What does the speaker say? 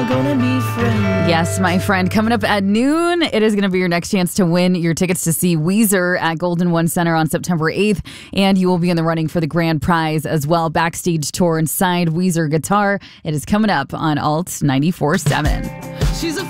gonna be friends. Yes, my friend. Coming up at noon, it is going to be your next chance to win your tickets to see Weezer at Golden One Center on September 8th. And you will be in the running for the grand prize as well. Backstage tour and signed Weezer guitar. It is coming up on Alt 94.7. She's a